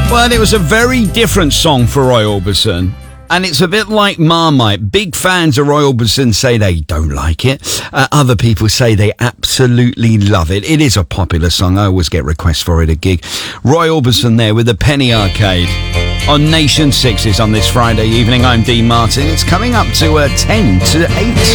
Well, it was a very different song for Roy Orbison. And it's a bit like Marmite. Big fans of Roy Orbison say they don't like it. Other people say they absolutely love it. It is a popular song. I always get requests for it at gig. Roy Orbison there with the Penny Arcade on Nation 6s on this Friday evening. I'm Dean Martin. It's coming up to 10 to 8.